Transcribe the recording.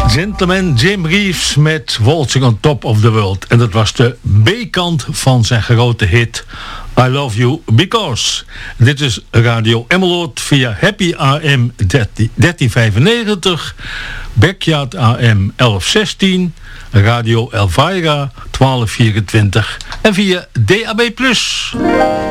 Gentleman Jim Reeves met Waltzing on Top of the World. En dat was de B-kant van zijn grote hit I Love You Because. Dit is Radio Emmeloord via Happy AM 1395, Backyard AM 1116, Radio Elvira 1224 en via DAB+.